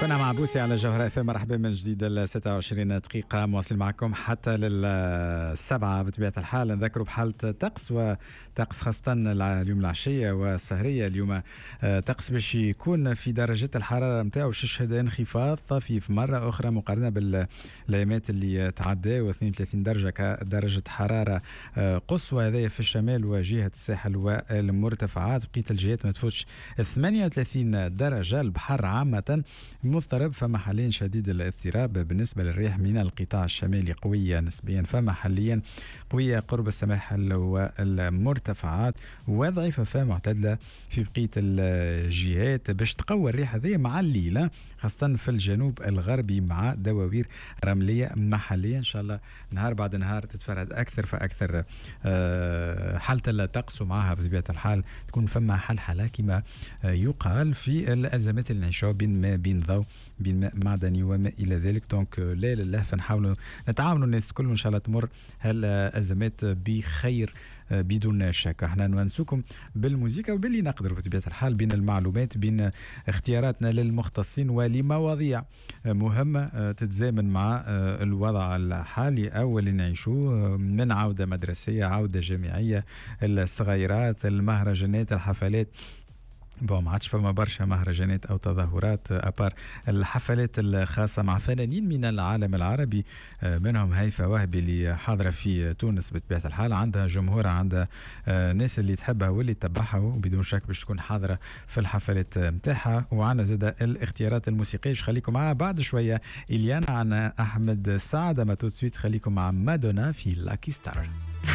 كنا مع بوسي على جوهرة FM. مرحبا من جديد. 26 دقيقة مواصل معكم حتى للسبعة بطبيعة الحال. نذكروا بحالة طقس وطقس خاصة اليوم العشية والسهرية. اليوم طقس باش يكون في درجة الحرارة متاعو يشهد انخفاض طفيف مرة أخرى مقارنة بالأيامات اللي تعدى، و32 درجة كدرجة حرارة قصوى. هذا في الشمال وجهة الساحل والمرتفعات. بقية الجهات ما تفوتش 38 درجة. البحر عامة مضطرب، فما حاليا شديد الاضطراب بالنسبة للرياح من القطاع الشمالي قوية نسبيا، فما حاليا قوية قرب السواحل والمرتفعات، وضعيفة فمعتدلة في بقية الجهات. باش تقوى الريح هذه مع الليلة خاصة في الجنوب الغربي مع دواوير رملية محلية. إن شاء الله نهار بعد نهار تتفرد أكثر فأكثر حالة الطقس، ومعها بطبيعة الحال تكون فما حلحلة كما يقال في الأزمات اللي نعيشوها بين ضوء بين ماء معدني وما إلى ذلك. دونك لا لله فنحاولوا نتعاونوا الناس كل إن شاء الله تمر هالأزمات بخير بدون شك. احنا نونسوكم بالموسيقى وباللي نقدروا بطبيعة الحال بين المعلومات، بين اختياراتنا للمختصين ولمواضيع مهمة تتزامن مع الوضع الحالي أو اللي نعيشوه من عودة مدرسية، عودة جامعية، الصغيرات، المهرجانات، الحفلات. ما عادش فما برشا مهرجانات او تظاهرات ابار الحفلات الخاصه مع فنانين من العالم العربي، منهم هيفا وهبي اللي حاضره في تونس بطبيعه الحال. عندها جمهورها، عندها ناس اللي تحبها واللي تتبعها، وبدون شك باش تكون حاضره في الحفلات نتاعها. وعندنا زاد الاختيارات الموسيقيه باش خليكم معها بعد شويه. إليانا عن احمد سعد، ما تو سويت خليكم مع مادونا في لاكي ستار.